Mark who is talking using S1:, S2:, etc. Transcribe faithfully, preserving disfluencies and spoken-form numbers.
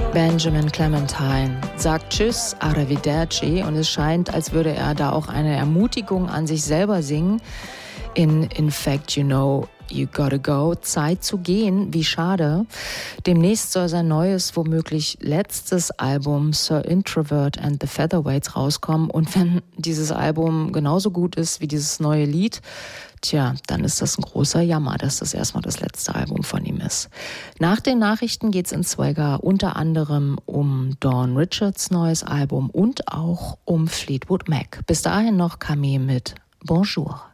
S1: Benjamin Clementine sagt Tschüss, Arrivederci, und es scheint, als würde er da auch eine Ermutigung an sich selber singen. In In fact, you know, you gotta go, Zeit zu gehen, wie schade. Demnächst soll sein neues, womöglich letztes Album Sir Introvert and the Featherweights rauskommen, und wenn dieses Album genauso gut ist wie dieses neue Lied, tja, dann ist das ein großer Jammer, dass das erstmal das letzte Album von ihm ist. Nach den Nachrichten geht's in Zweiger unter anderem um Dawn Richards neues Album und auch um Fleetwood Mac. Bis dahin noch Camille mit Bonjour.